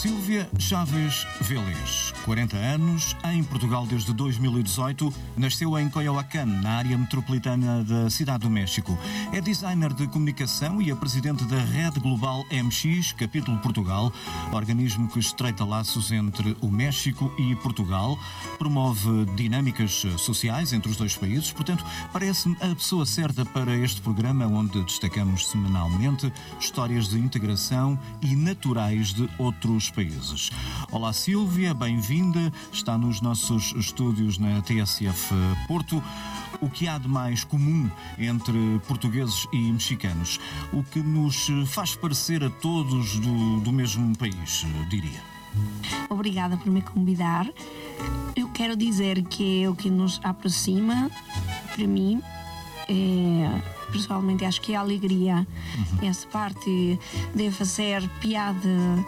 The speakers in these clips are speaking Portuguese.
Sílvia Chaves Vélez, 40 anos, em Portugal desde 2018, nasceu em Coyoacán, na área metropolitana da Cidade do México. É designer de comunicação e é presidente da Rede Global MX, capítulo Portugal, organismo que estreita laços entre o México e Portugal, promove dinâmicas sociais entre os dois países, portanto, parece-me a pessoa certa para este programa onde destacamos semanalmente histórias de integração e naturais de outros países. Olá Sílvia, bem-vinda, está nos nossos estúdios na TSF Porto. O que há de mais comum entre portugueses e mexicanos? O que nos faz parecer a todos do mesmo país, diria? Obrigada por me convidar. Eu quero dizer que o que nos aproxima, para mim, pessoalmente acho que é a alegria. Essa parte de fazer piada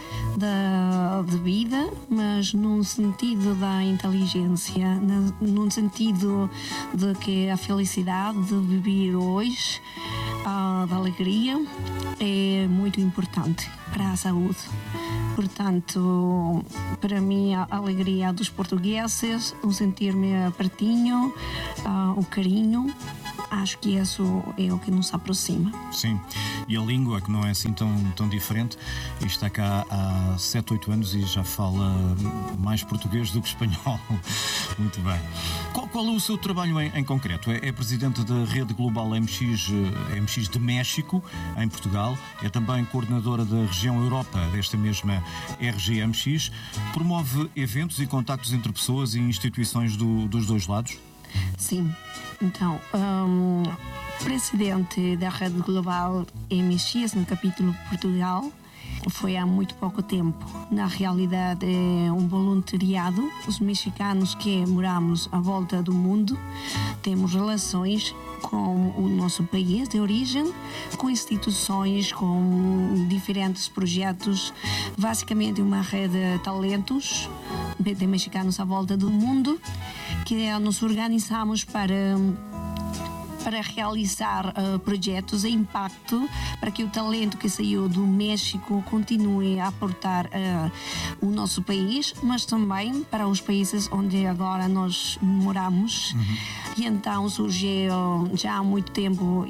de vida, mas num sentido da inteligência, num sentido de que a felicidade de viver hoje, da alegria, é muito importante para a saúde. Portanto, para mim, a alegria dos portugueses, o sentir-me pertinho, o carinho, acho que isso é o que nos aproxima. Sim, e a língua, que não é assim tão diferente, e está cá há 7, 8 anos e já fala mais português do que espanhol. Muito bem. Qual é o seu trabalho em concreto? É presidente da Rede Global MX de México, em Portugal. É também coordenadora da região Europa, desta mesma RGMX. Promove eventos e contactos entre pessoas e instituições dos dois lados? Sim. Então, presidente da Rede Global MX no capítulo Portugal foi há muito pouco tempo. Na realidade é um voluntariado. Os mexicanos que moramos à volta do mundo temos relações com o nosso país de origem, com instituições, com diferentes projetos, basicamente uma rede de talentos de mexicanos à volta do mundo, que nos organizamos para realizar projetos de impacto para que o talento que saiu do México continue a aportar o nosso país, mas também para os países onde agora nós moramos. E então surgiu já há muito tempo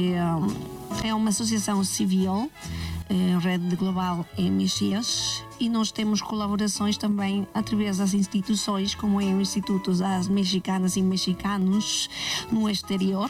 é uma associação civil, Rede Global MX, e nós temos colaborações também através das instituições, como é o Instituto das Mexicanas e Mexicanos no exterior.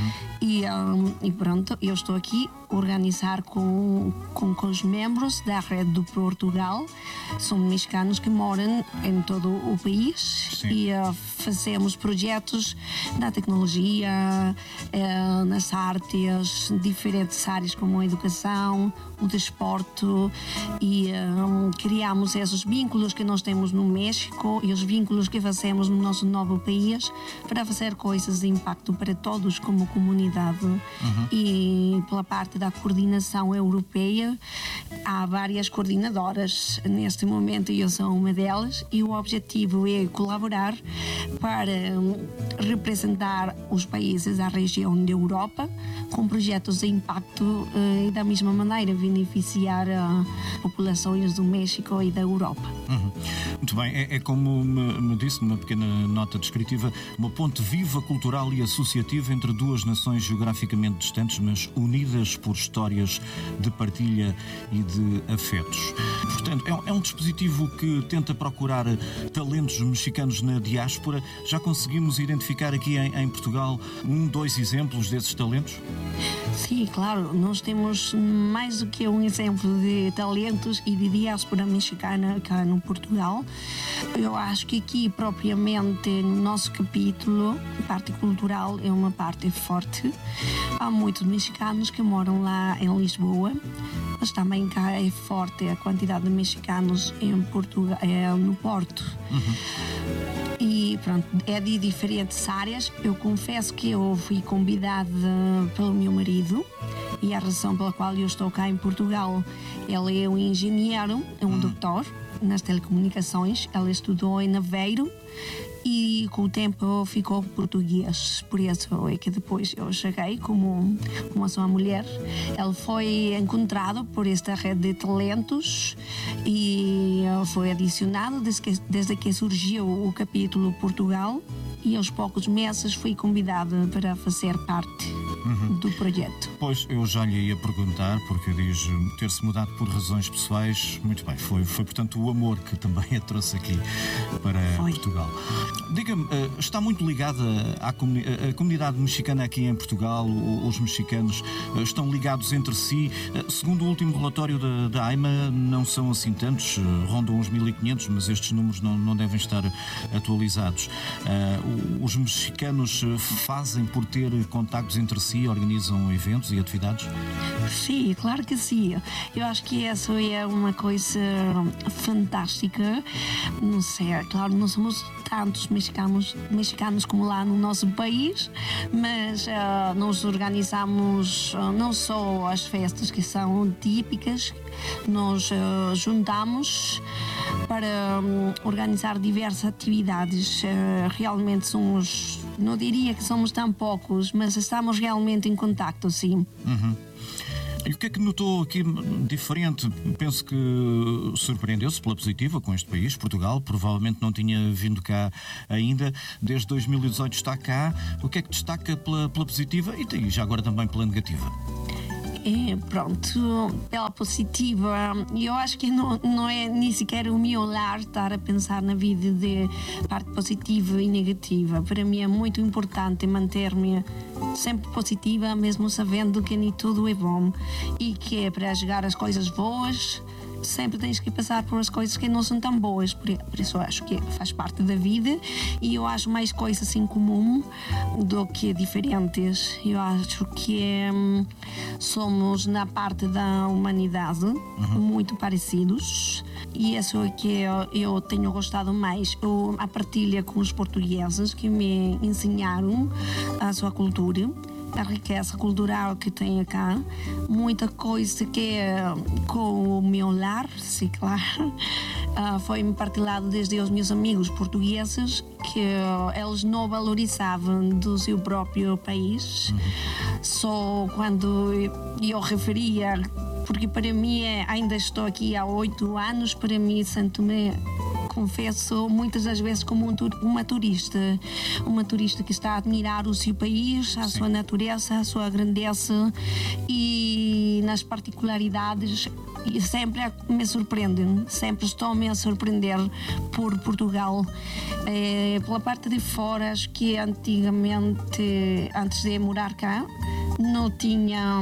E pronto, eu estou aqui a organizar com os membros da Rede do Portugal. São mexicanos que moram em todo o país. Sim. E fazemos projetos na tecnologia, nas artes, diferentes áreas como a educação, o desporto, e criamos esses vínculos que nós temos no México e os vínculos que fazemos no nosso novo país para fazer coisas de impacto para todos como comunidade. E pela parte da coordenação europeia, há várias coordenadoras. Neste momento eu sou uma delas e o objetivo é colaborar para representar os países da região da Europa com projetos de impacto e da mesma maneira beneficiar populações do México e da Europa. Muito bem, é como me disse numa pequena nota descritiva, uma ponte viva, cultural e associativa entre duas nações geograficamente distantes, mas unidas por histórias de partilha e de afetos. Portanto, é um dispositivo que tenta procurar talentos mexicanos na diáspora. Já conseguimos identificar aqui em Portugal 2 exemplos desses talentos? Sim, claro, nós temos mais do que um exemplo de talentos e de diáspora mexicana cá no Portugal. Eu acho que aqui, propriamente, no nosso capítulo, a parte cultural é uma parte forte. Há muitos mexicanos que moram lá em Lisboa, mas também cá é forte a quantidade de mexicanos em Portugal, no Porto. E pronto, é de diferentes áreas. Eu confesso que eu fui convidada pelo meu marido, e a razão pela qual eu estou cá em Portugal, ele é um engenheiro, é um doutor nas telecomunicações. Ele estudou em Aveiro e com o tempo ficou português. Por isso é que depois eu cheguei como a sua mulher. Ele foi encontrado por esta rede de talentos e foi adicionado desde que surgiu o capítulo Portugal, e aos poucos meses fui convidada para fazer parte do projeto. Pois, eu já lhe ia perguntar, porque diz ter-se mudado por razões pessoais. Muito bem, foi portanto o amor que também a trouxe aqui para Portugal. Diga-me, está muito ligada à comunidade mexicana aqui em Portugal? Os mexicanos estão ligados entre si? Segundo o último relatório da AIMA, não são assim tantos, rondam uns 1.500, mas estes números não devem estar atualizados. Os mexicanos fazem por ter contactos entre si, organizam eventos e atividades? Sim, claro que sim. Eu acho que essa é uma coisa fantástica. Não sei, claro, não somos tantos mexicanos como lá no nosso país, mas nós organizamos não só as festas que são típicas, nós juntamos para organizar diversas atividades. Realmente somos, não diria que somos tão poucos, mas estamos realmente em contacto, sim. E o que é que notou aqui diferente? Penso que surpreendeu-se pela positiva com este país, Portugal. Provavelmente não tinha vindo cá ainda. Desde 2018 está cá. O que é que destaca pela positiva e já agora também pela negativa? Pronto, pela positiva, eu acho que não é nem sequer o meu olhar estar a pensar na vida de parte positiva e negativa. Para mim é muito importante manter-me sempre positiva, mesmo sabendo que nem tudo é bom e que é para chegar às coisas boas. Sempre tens que passar por as coisas que não são tão boas, por isso eu acho que faz parte da vida, e eu acho mais coisas em comum do que diferentes. Eu acho que somos na parte da humanidade muito parecidos, e isso é que eu tenho gostado mais, a partilha com os portugueses que me ensinaram a sua cultura, a riqueza cultural que tem cá, muita coisa que com o meu lar, sim, claro, foi-me partilhado desde os meus amigos portugueses, que eles não valorizavam do seu próprio país. Só quando eu referia, porque para mim, ainda estou aqui há 8 anos, para mim Santo Tomé, confesso, muitas das vezes como uma turista que está a admirar o seu país, a sua natureza, a sua grandeza e nas particularidades, e sempre me surpreendem, sempre estou-me a surpreender por Portugal. Pela parte de fora, acho que antigamente, antes de morar cá, não tinha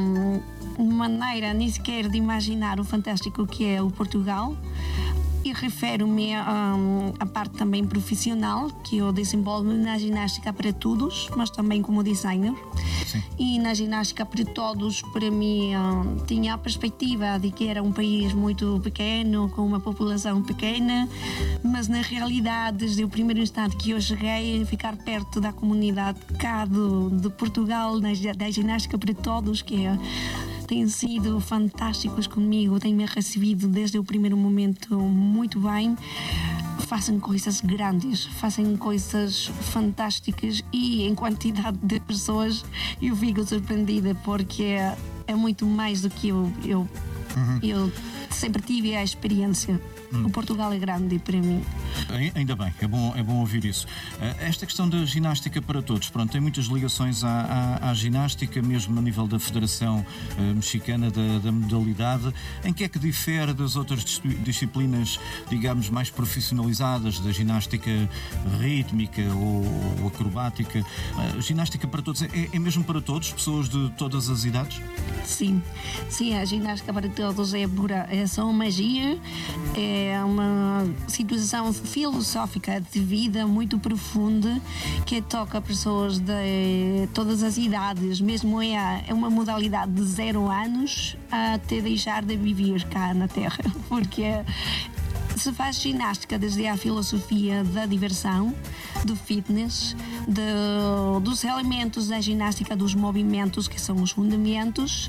maneira nem sequer de imaginar o fantástico que é o Portugal. E refiro-me à parte também profissional, que eu desenvolvo na ginástica para todos, mas também como designer. Sim. E na ginástica para todos, para mim, tinha a perspectiva de que era um país muito pequeno, com uma população pequena, mas na realidade, desde o primeiro instante que eu cheguei, ficar perto da comunidade cá de Portugal, da ginástica para todos, que têm sido fantásticos comigo, têm-me recebido desde o primeiro momento muito bem. Fazem coisas grandes, fazem coisas fantásticas, e em quantidade de pessoas eu fico surpreendida, porque é muito mais do que eu sempre tive a experiência. O Portugal é grande para mim. Ainda bem, é bom ouvir isso. Esta questão da ginástica para todos, pronto, tem muitas ligações à ginástica, mesmo a nível da Federação Mexicana da modalidade. Em que é que difere das outras disciplinas, digamos, mais profissionalizadas, da ginástica rítmica ou acrobática? A ginástica para todos é mesmo para todos, pessoas de todas as idades? Sim, a ginástica para todos é só magia, é uma situação filosófica de vida muito profunda, que toca pessoas de todas as idades, mesmo é uma modalidade de 0 anos até deixar de viver cá na Terra, porque se faz ginástica desde a filosofia da diversão, do fitness, dos elementos da ginástica, dos movimentos, que são os fundamentos,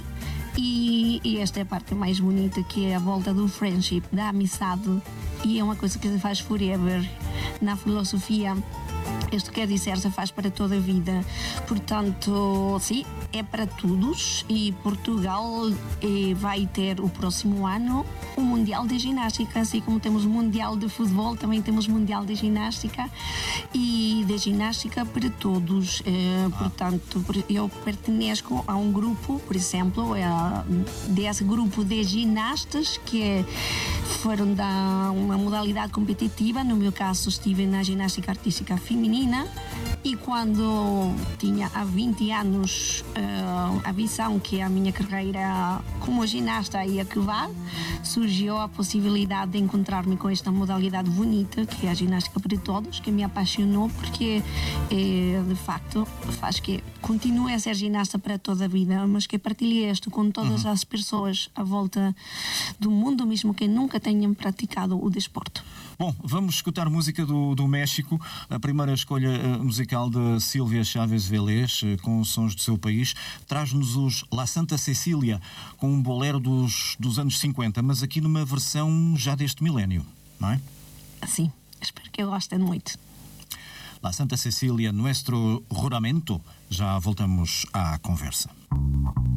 e esta é a parte mais bonita, que é a volta do friendship, da amizade, e é uma coisa que se faz forever. Na filosofia Isto quer dizer, se faz para toda a vida. Portanto, sim, é para todos e Portugal vai ter o próximo ano o Mundial de Ginástica, assim como temos o Mundial de Futebol, também temos o Mundial de Ginástica e de ginástica para todos. Portanto, eu pertenço a um grupo, por exemplo, desse grupo de ginastas que foram da uma modalidade competitiva. No meu caso, estive na ginástica artística feminina e quando tinha há 20 anos a visão que a minha carreira como ginasta ia acabar, surgiu a possibilidade de encontrar-me com esta modalidade bonita que é a ginástica para todos, que me apaixonou porque de facto faz que continue a ser ginasta para toda a vida, mas que partilhe isto com todas as pessoas à volta do mundo, mesmo que nunca tenham praticado o desporto. Bom, vamos escutar música do México, a primeira escolha musical de Sílvia Chávez Vélez, com os sons do seu país, traz-nos os La Santa Cecília, com um bolero dos anos 50, mas aqui numa versão já deste milénio, não é? Sim, espero que gostem muito. La Santa Cecília, Nuestro Juramento. Já voltamos à conversa.